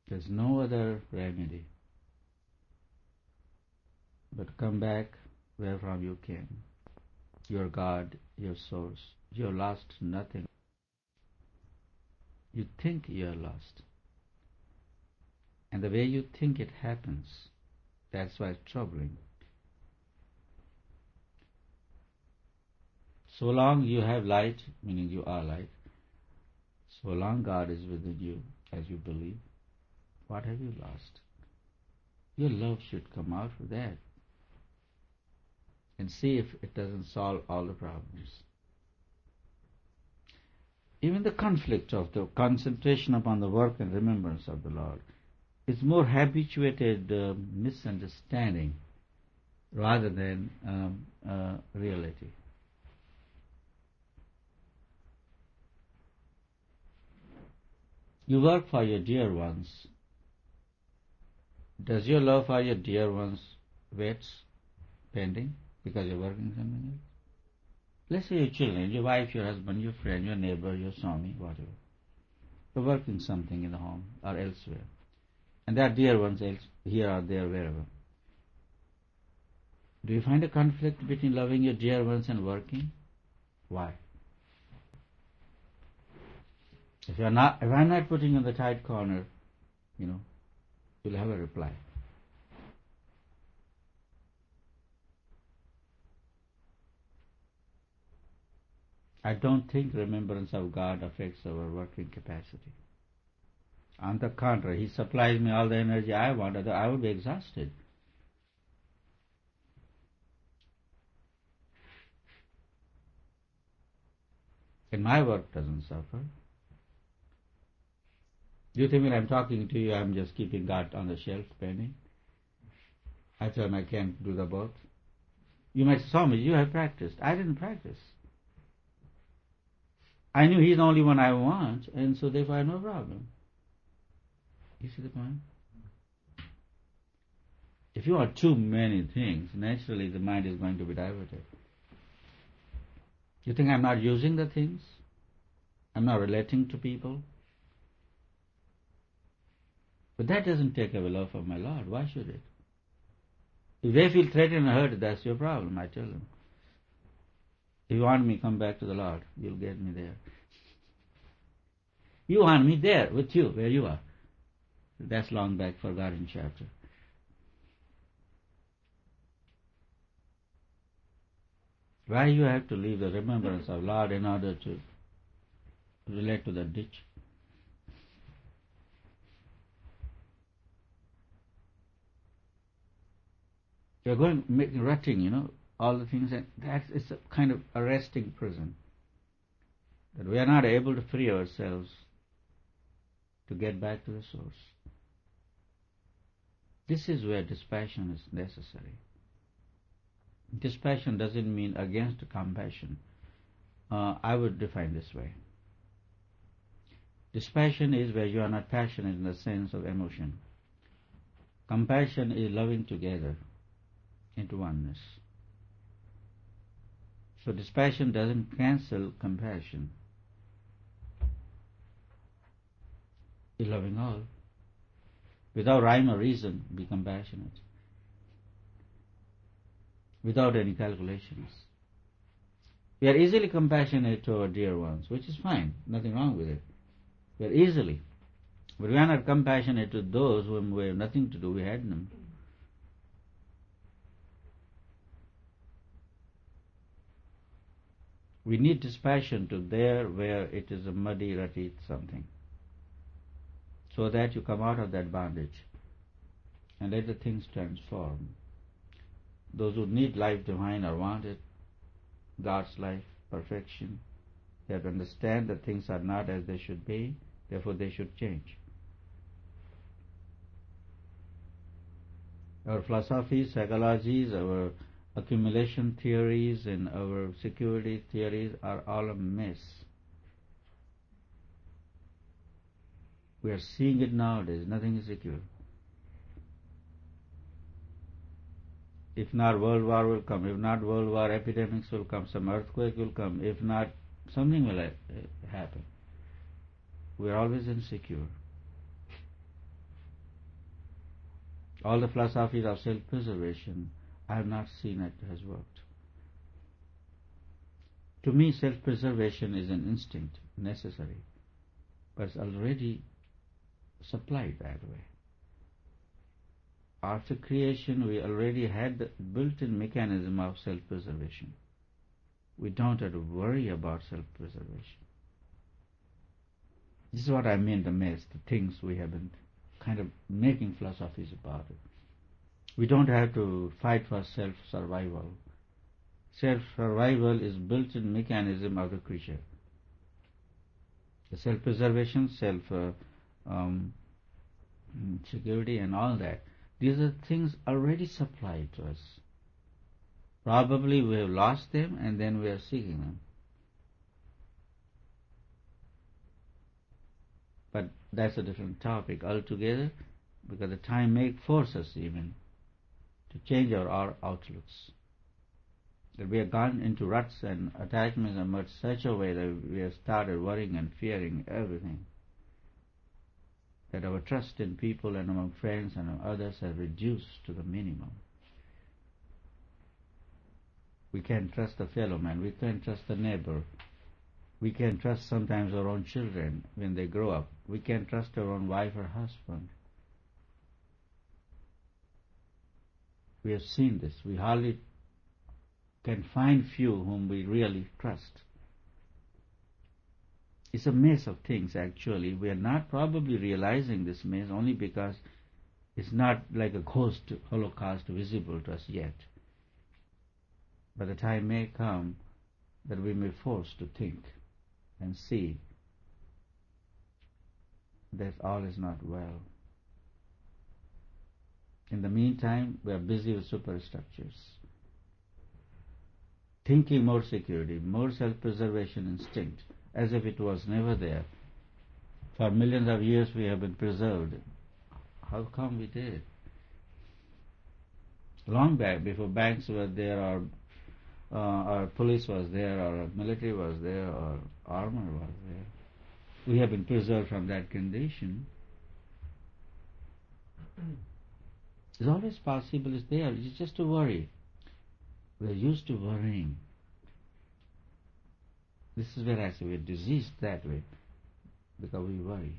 There's no other remedy but come back where from you came. Your God, your source. You have lost nothing. You think you are lost. And the way you think it happens, that's why it's troubling. So long you have light, meaning you are light, so long God is within you, as you believe, what have you lost? Your love should come out of that. And see if it doesn't solve all the problems. Even the conflict of the concentration upon the work and remembrance of the Lord is more habituated misunderstanding rather than reality. You work for your dear ones. Does your love for your dear ones wait pending because you're working something else? Let's say your children, your wife, your husband, your friend, your neighbor, your Swami, whatever. You're working something in the home or elsewhere. And there are dear ones here or there, wherever. Do you find a conflict between loving your dear ones and working? Why? If I'm not putting you in the tight corner, you'll have a reply. I don't think remembrance of God affects our working capacity. On the contrary, He supplies me all the energy I want, otherwise I would be exhausted. And my work doesn't suffer. Do you think when I'm talking to you, I'm just keeping God on the shelf pending? I tell him I can't do the both. You might say, Swami, you have practiced. I didn't practice. I knew He's the only one I want, and so therefore I have no problem. You see the point? If you want too many things, naturally the mind is going to be diverted. You think I'm not using the things? I'm not relating to people? But that doesn't take away love of my Lord. Why should it? If they feel threatened and hurt, that's your problem, I tell them. If you want me, come back to the Lord. You'll get me there. You want me there, with you, where you are. That's long back, forgotten chapter. Why you have to leave the remembrance of Lord in order to relate to the ditch? You're going, making rutting, all the things, and it's a kind of arresting prison. That we are not able to free ourselves to get back to the source. This is where dispassion is necessary. Dispassion doesn't mean against compassion. I would define this way. Dispassion is where you are not passionate in the sense of emotion. Compassion is loving together into oneness. So dispassion doesn't cancel compassion. It's loving all. Without rhyme or reason, be compassionate. Without any calculations. We are easily compassionate to our dear ones, which is fine, nothing wrong with it. We are easily. But we are not compassionate to those whom we have nothing to do, we had them. We need dispassion to there where it is a muddy, rutty something, so that you come out of that bondage and let the things transform. Those who need life divine or want it, God's life, perfection, they have to understand that things are not as they should be, therefore they should change. Our philosophies, psychologies, our accumulation theories and our security theories are all a mess. We are seeing it nowadays, nothing is secure. If not, world war will come. If not, world war, epidemics will come. Some earthquake will come. If not, something will happen. We are always insecure. All the philosophies of self-preservation, I have not seen it has worked. To me, self-preservation is an instinct, necessary, but it's already supplied that way. After creation, we already had the built-in mechanism of self-preservation. We don't have to worry about self-preservation. This is what I mean, the mess, the things we have been kind of making philosophies about it. We don't have to fight for self-survival. Self-survival is built-in mechanism of the creature. The self-preservation, self-security and all that, these are things already supplied to us. Probably we have lost them and then we are seeking them. But that's a different topic altogether, because the time may force us even to change our outlooks. That we have gone into ruts and attachments in such a way that we have started worrying and fearing everything. That our trust in people and among friends and among others has reduced to the minimum. We can't trust the fellow man, we can't trust the neighbor. We can't trust sometimes our own children when they grow up. We can't trust our own wife or husband. We have seen this. We hardly can find few whom we really trust. It's a maze of things actually. We are not probably realizing this maze only because it's not like a ghost holocaust visible to us yet. But the time may come that we may be forced to think and see that all is not well. In the meantime, we are busy with superstructures, thinking more security, more self-preservation instinct, as if it was never there. For millions of years we have been preserved. How come we did? Long back, before banks were there, or police was there, or military was there, or armor was there. We have been preserved from that condition. It's always possible, it's there, it's just to worry. We're used to worrying. This is where I say we're diseased that way, because we worry.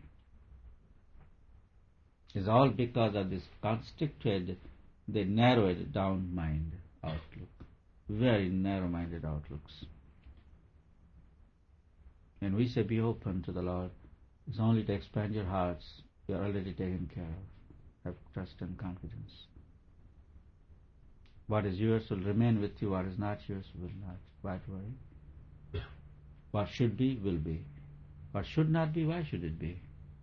It's all because of this constricted, the narrowed down mind outlook. Very narrow-minded outlooks. When we say be open to the Lord, it's only to expand your hearts. You are already taken care of. Have trust and confidence. What is yours will remain with you. What is not yours will not. Why worry? What should be, will be. What should not be, why should it be?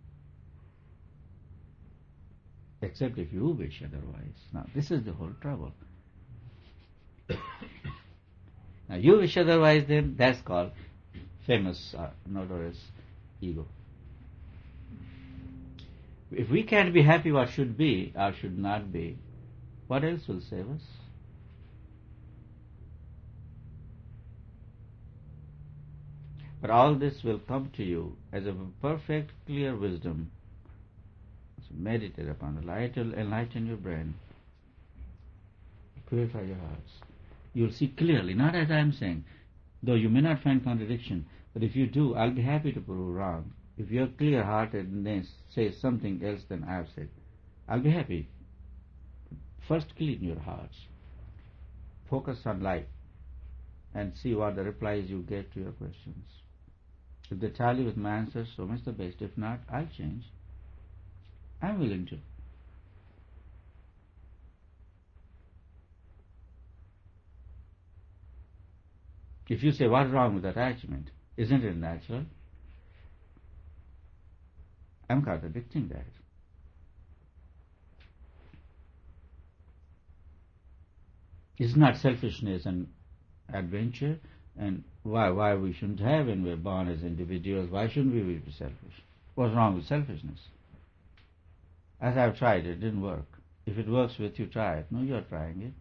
Except if you wish otherwise. Now, this is the whole trouble. Now, you wish otherwise, then that's called famous, notorious ego. If we can't be happy what should be or should not be, what else will save us? But all this will come to you as a perfect, clear wisdom. So meditate upon it. It will enlighten your brain, purify your hearts. You'll see clearly, not as I'm saying, though you may not find contradiction, but if you do, I'll be happy to prove wrong. If your clear-heartedness says something else than I've said, I'll be happy. First clean your hearts. Focus on light and see what the replies you get to your questions. If they tally with my answers, so much the best. If not, I'll change. I'm willing to. If you say, what's wrong with attachment? Isn't it natural? I'm contradicting that. It's not selfishness and adventure, and why we shouldn't have when we're born as individuals. Why shouldn't we be selfish? What's wrong with selfishness? As I've tried, it didn't work. If it works with you, try it. No, you're trying it.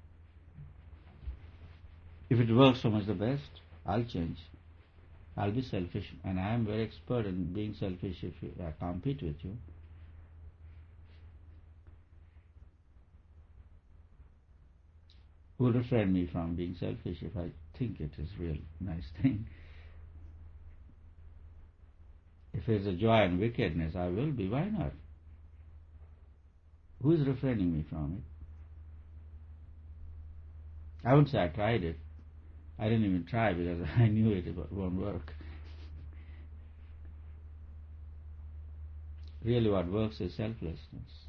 If it works, so much the best. I'll change. I'll be selfish, and I am very expert in being selfish if I compete with you. Who will refrain me from being selfish if I think it is a real nice thing? If it's a joy and wickedness, I will be. Why not? Who is refraining me from it? I won't say I tried it. I didn't even try because I knew it won't work. Really what works is selflessness.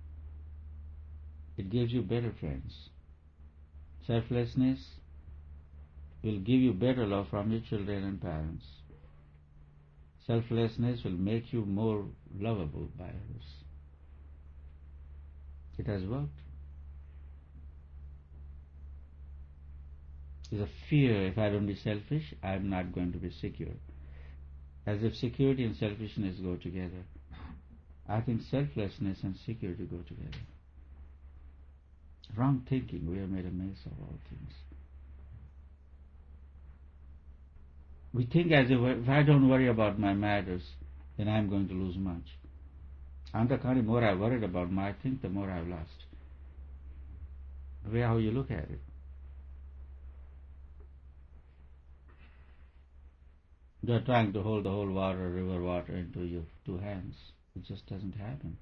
It gives you better friends. Selflessness will give you better love from your children and parents. Selflessness will make you more lovable by others. It has worked. There's a fear, if I don't be selfish, I'm not going to be secure. As if security and selfishness go together. I think selflessness and security go together. Wrong thinking, we have made a mess of all things. We think as if I don't worry about my matters, then I'm going to lose much. On the contrary, the more I worried about my thing, the more I've lost. The way how you look at it. You're trying to hold the whole river water into your two hands. It just doesn't happen.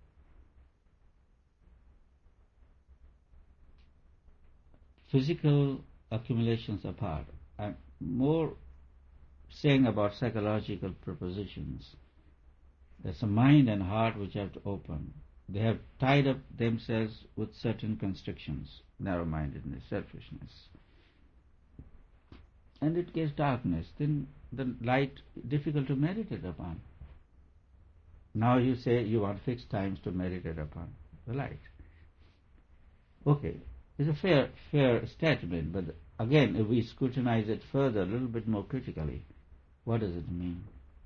Physical accumulations apart. I'm more saying about psychological propositions. There's a mind and heart which have to open. They have tied up themselves with certain constrictions, narrow-mindedness, selfishness. And it gets darkness, then the light difficult to meditate upon. Now you say you want fixed times to meditate upon the light. Okay, it's a fair statement, but again, if we scrutinize it further, a little bit more critically, what does it mean?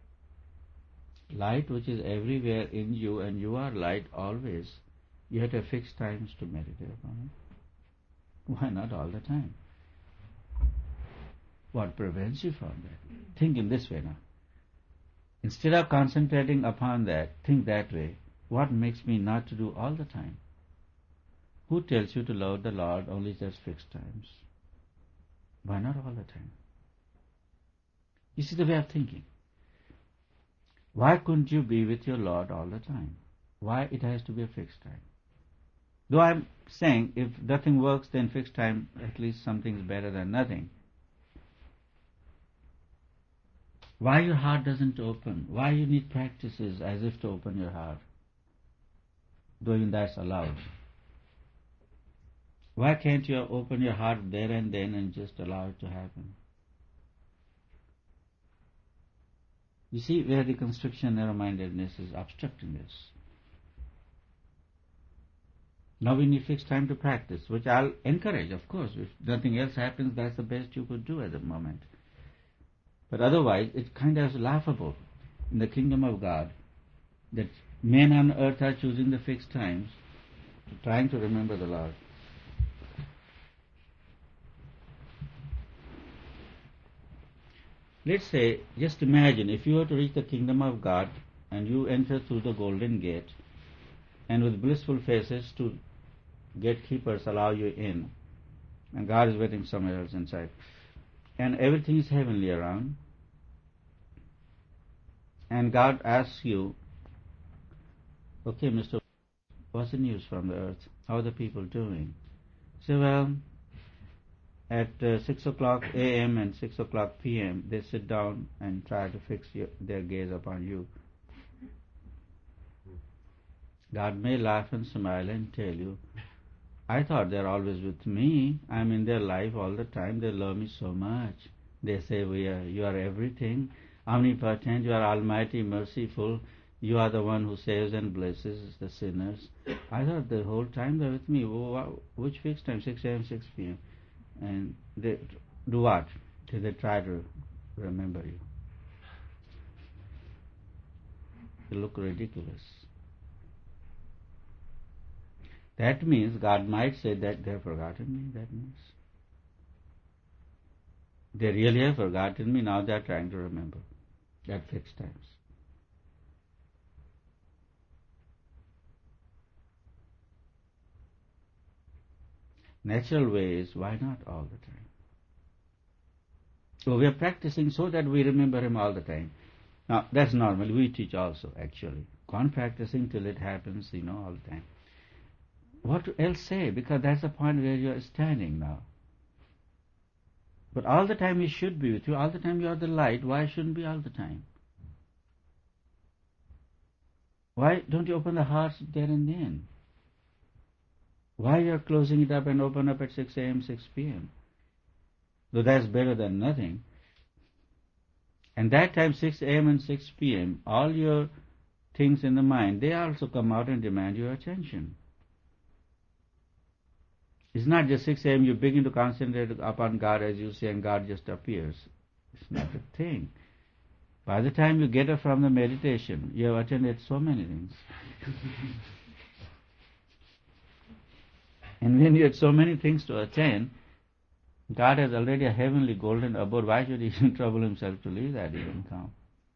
Light which is everywhere in you, and you are light always, you have to have fixed times to meditate upon it. Why not all the time? What prevents you from that? Think in this way now. Instead of concentrating upon that, think that way. What makes me not to do all the time? Who tells you to love the Lord only just fixed times? Why not all the time? You see the way of thinking. Why couldn't you be with your Lord all the time? Why it has to be a fixed time? Though I'm saying if nothing works, then fixed time, at least something's better than nothing. Why your heart doesn't open? Why you need practices as if to open your heart? Though even that's allowed. Why can't you open your heart there and then and just allow it to happen? You see where the constriction, narrow-mindedness is obstructing this. Now we need fixed time to practice, which I'll encourage, of course. If nothing else happens, that's the best you could do at the moment. But otherwise, it's kind of laughable in the kingdom of God that men on earth are choosing the fixed times, trying to remember the Lord. Let's say, just imagine if you were to reach the kingdom of God and you enter through the golden gate, and with blissful faces two gatekeepers allow you in, and God is waiting somewhere else inside, and everything is heavenly around, and God asks you, okay, Mr. What's the news from the earth? How are the people doing? Say, well, at 6 o'clock a.m. and 6 o'clock p.m. they sit down and try to fix their gaze upon you. God may laugh and smile and tell you, I thought they're always with me. I'm in their life all the time. They love me so much. They say, you are everything, omnipotent, you are almighty, merciful. You are the one who saves and blesses the sinners. I thought the whole time they're with me. Which fixed time? 6 a.m., 6 p.m. And they do what? They try to remember you. They look ridiculous. That means God might say that they have forgotten me. That means they really have forgotten me. Now they are trying to remember at fixed times. natural way is, why not all the time? So we are practicing so that we remember Him all the time. Now, that's normal. We teach also, actually. Go on practicing till it happens, all the time. What else say? Because that's the point where you are standing now. But all the time He should be with you. All the time you are the light. Why shouldn't be all the time? Why don't you open the hearts there and then? Why you are closing it up and open up at 6 a.m., 6 p.m.? Though that's better than nothing. And that time, 6 a.m. and 6 p.m., all your things in the mind, they also come out and demand your attention. It's not just 6 a.m. you begin to concentrate upon God as you say and God just appears. It's not a thing. By the time you get up from the meditation, you have attended so many things. And when you had so many things to attend, God has already a heavenly golden abode. Why should He trouble Himself to leave that even come?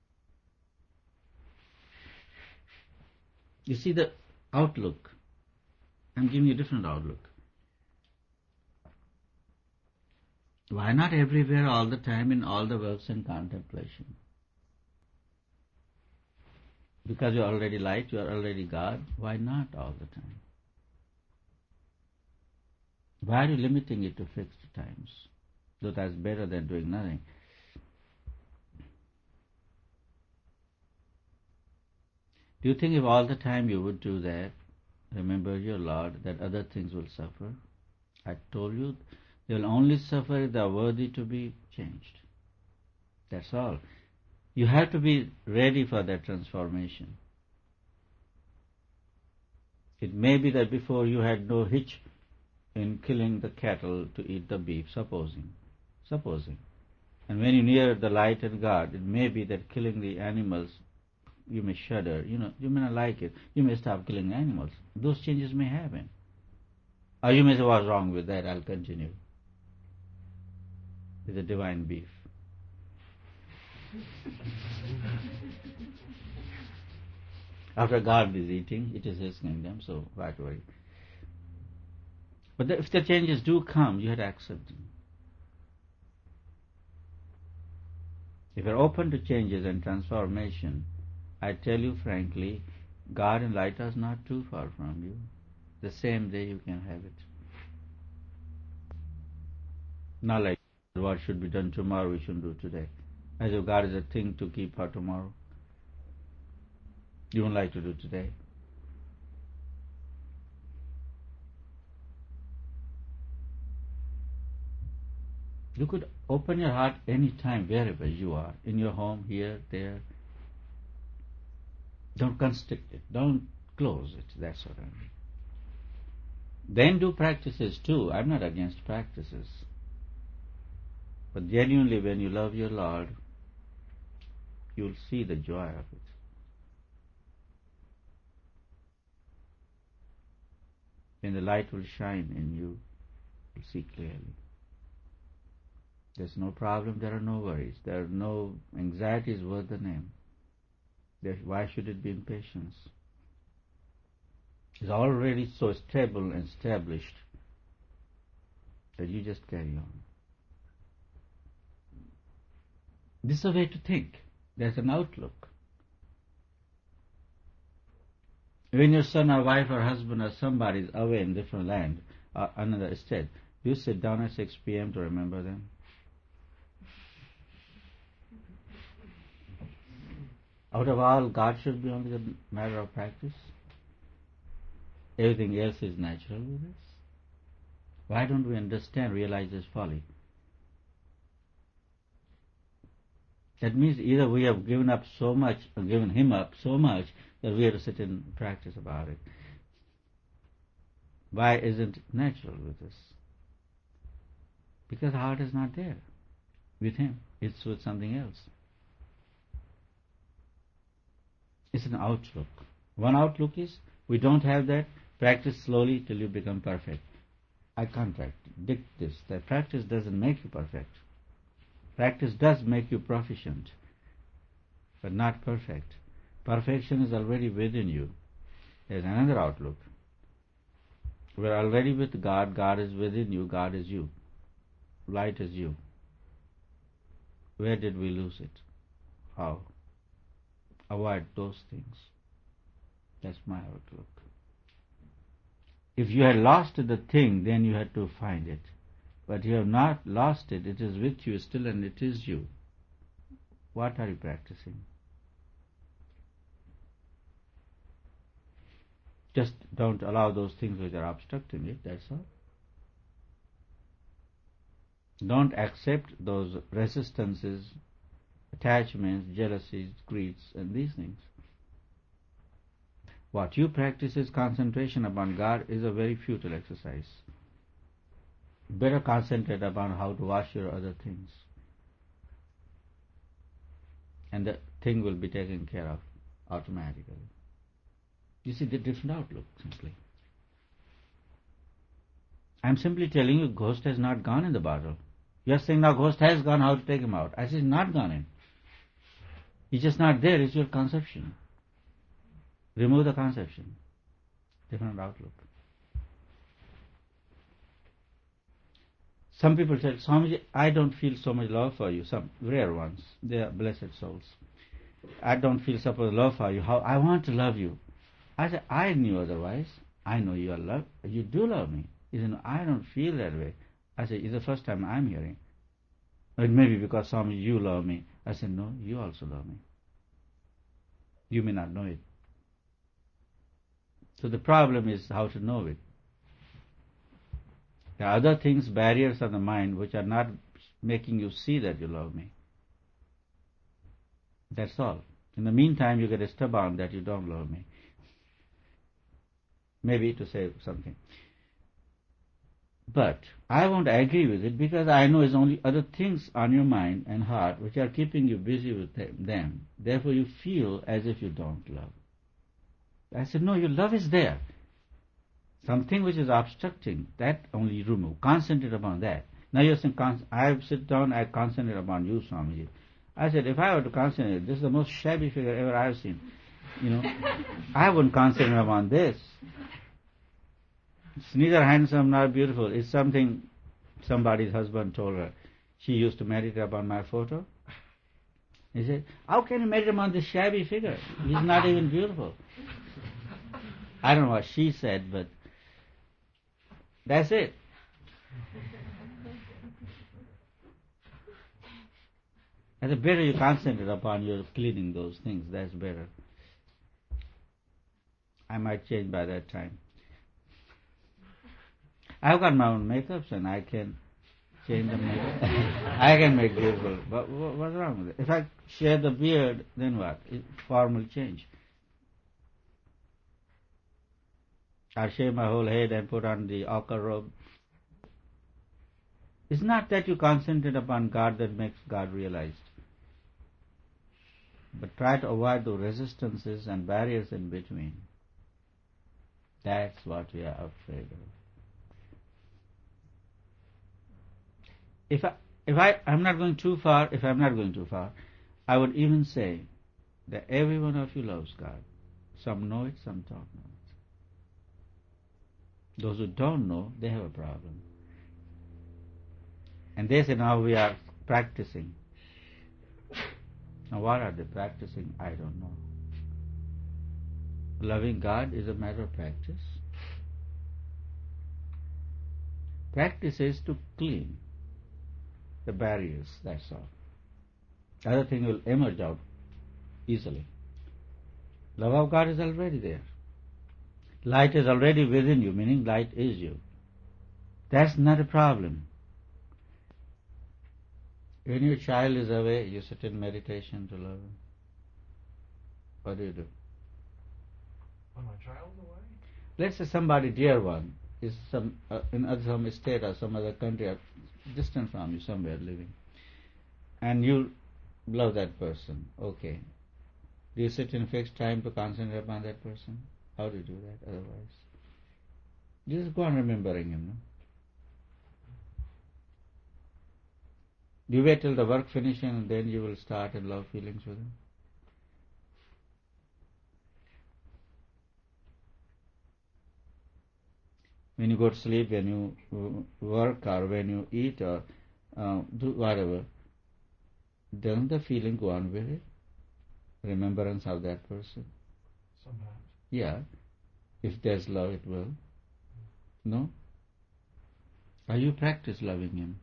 You see the outlook. I'm giving you a different outlook. Why not everywhere all the time in all the works and contemplation? Because you are already light, you are already God. Why not all the time? Why are you limiting it to fixed times? Though that's better than doing nothing. Do you think if all the time you would do that, remember your Lord, that other things will suffer? I told you, they will only suffer if they are worthy to be changed. That's all. You have to be ready for that transformation. It may be that before you had no hitch in killing the cattle to eat the beef, supposing. And when you near the light and God, it may be that killing the animals, you may shudder, you may not like it, you may stop killing animals. Those changes may happen. Or you may say, what's wrong with that? I'll continue with the divine beef. After God is eating, it is His kingdom, so why worry? But if the changes do come, you have to accept them. If you're open to changes and transformation, I tell you frankly, God and light are not too far from you. The same day you can have it. Not like what should be done tomorrow, we shouldn't do today. As if God is a thing to keep for tomorrow. You don't like to do today. You could open your heart any time, wherever you are, in your home, here, there. Don't constrict it. Don't close it. That's what I mean. Then do practices too. I'm not against practices. But genuinely, when you love your Lord, you'll see the joy of it. When the light will shine in you, you'll see clearly. There's no problem, there are no worries, there are no anxieties worth the name. Why should it be impatience? It's already so stable and established that you just carry on. This is a way to think. There's an outlook. When your son or wife or husband or somebody is away in different land or another state, you sit down at 6 p.m. to remember them. Out of all, God should be only the matter of practice. Everything else is natural with us. Why don't we understand, realize this folly? That means either we have given up so much, or given Him up so much, that we have to sit and practice about it. Why isn't it natural with us? Because the heart is not there with Him. It's with something else. It's an outlook. One outlook is, we don't have that, practice slowly till you become perfect. I contradict this, that practice doesn't make you perfect. Practice does make you proficient, but not perfect. Perfection is already within you. There's another outlook. We're already with God. God is within you. God is you. Light is you. Where did we lose it? How? Avoid those things. That's my outlook. If you had lost the thing, then you had to find it. But you have not lost it. It is with you still, and it is you. What are you practicing? Just don't allow those things which are obstructing it, that's all. Don't accept those resistances, attachments, jealousies, greeds, and these things. What you practice is concentration upon God is a very futile exercise. Better concentrate upon how to wash your other things. And the thing will be taken care of automatically. You see the different outlook, simply. I'm simply telling you, ghost has not gone in the bottle. You're saying now ghost has gone, how to take him out? I say he's not gone in. He's just not there, it's your conception. Remove the conception. Different outlook. Some people say, Swamiji, I don't feel so much love for you. Some rare ones. They are blessed souls. I don't feel so much love for you. How I want to love you. I said, I knew otherwise. I know you are loved. You do love me. He said, no, I don't feel that way. I said, it's the first time I'm hearing. It may be because Swami, you love me. I said, no, you also love me. You may not know it. So the problem is how to know it. There are other things, barriers of the mind, which are not making you see that you love me. That's all. In the meantime, you get stubborn that you don't love me. Maybe to say something. But I won't agree with it because I know it's only other things on your mind and heart which are keeping you busy with them. Therefore you feel as if you don't love. I said, no, your love is there. Something which is obstructing, that only remove. Concentrate upon that. Now you're saying, I sit down, I concentrate upon you, Swamiji. I said, if I were to concentrate, this is the most shabby figure ever I've seen. I wouldn't concentrate upon this. It's neither handsome nor beautiful. It's something somebody's husband told her. She used to meditate upon my photo. He said, how can you meditate upon this shabby figure? He's not even beautiful. I don't know what she said, but that's it. I said, better you concentrate upon your cleaning those things. That's better. I might change by that time. I've got my own makeups and I can change the makeup. I can make beautiful. But what's wrong with it? If I shave the beard, then what? Form will change. I shave my whole head and put on the ochre robe. It's not that you concentrate upon God that makes God realized. But try to avoid the resistances and barriers in between. That's what we are afraid of. If I'm not going too far, I would even say that every one of you loves God. Some know it, some don't know it. Those who don't know, they have a problem. And they say, now we are practicing. Now what are they practicing? I don't know. Loving God is a matter of practice. Practice is to clean the barriers, that's all. Other thing will emerge out easily. Love of God is already there. Light is already within you, meaning light is you. That's not a problem. When your child is away, you sit in meditation to love him. What do you do? When my child's away? Let's say somebody dear one is in some state or some other country or distant from you, somewhere living, and you love that person. Okay. Do you sit in fixed time to concentrate upon that person? How do you do that otherwise? You just go on remembering him, no? Do you wait till the work finishes and then you will start in love feelings with him? When you go to sleep, when you work, or when you eat, or do whatever, doesn't the feeling go on with it? Remembrance of that person? Sometimes. Yeah. If there's love, it will. No? Or you practice loving him?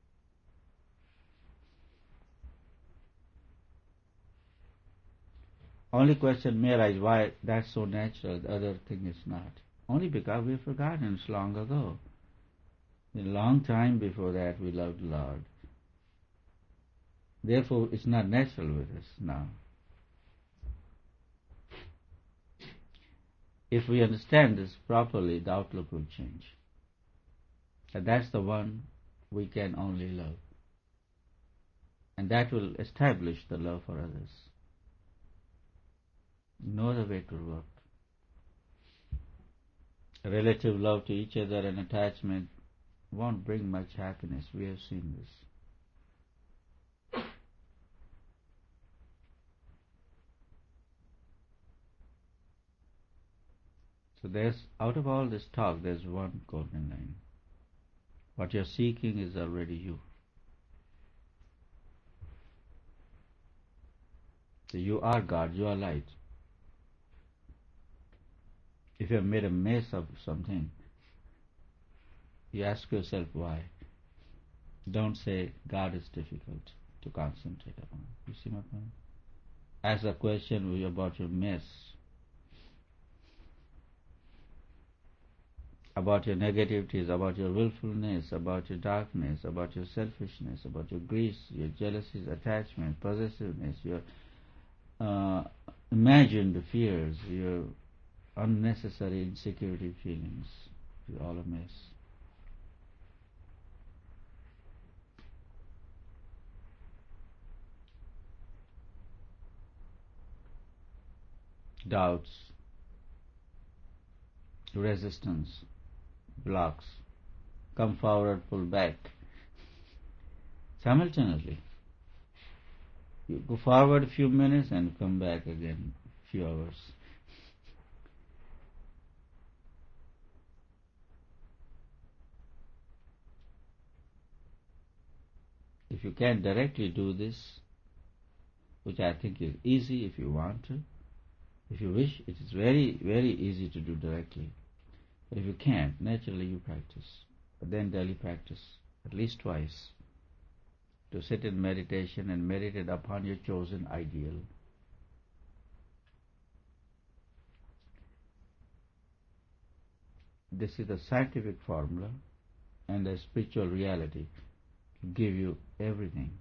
Only question may arise why that's so natural, the other thing is not. Only because we've forgotten it's long ago. A long time before that we loved the Lord. Therefore it's not natural with us now. If we understand this properly, the outlook will change. And that's the one we can only love. And that will establish the love for others. No other way to work. Relative love to each other and attachment won't bring much happiness. We have seen this. So out of all this talk, there's one golden line. What you're seeking is already you. So you are God, you are light. If you have made a mess of something, you ask yourself why. Don't say God is difficult to concentrate upon. You see my point? Ask a question about your mess, about your negativities, about your willfulness, about your darkness, about your selfishness, about your greed, your jealousies, attachment, possessiveness, your imagined fears, your unnecessary insecurity feelings. It's all a mess. Doubts, resistance, blocks, come forward, pull back. Simultaneously. You go forward a few minutes and come back again a few hours. If you can directly do this, which I think is easy if you want to, if you wish, it is very, very easy to do directly. But if you can't, naturally you practice. But then daily practice, at least twice, to sit in meditation and meditate upon your chosen ideal. This is the scientific formula and the spiritual reality to give you everything.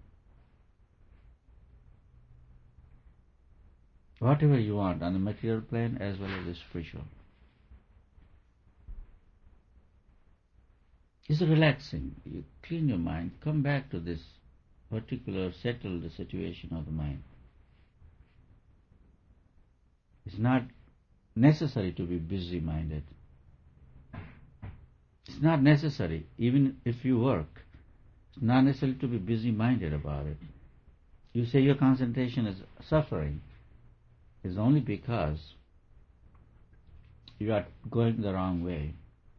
Whatever you want on the material plane as well as the spiritual. It's relaxing. You clean your mind, come back to this particular settled situation of the mind. It's not necessary to be busy-minded. It's not necessary, even if you work, it's not necessary to be busy-minded about it. You say your concentration is suffering. It's only because you are going the wrong way.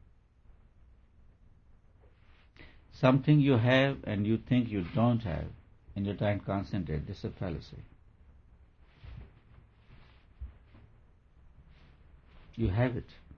Something you have and you think you don't have, and you're trying to concentrate. This is a fallacy. You have it.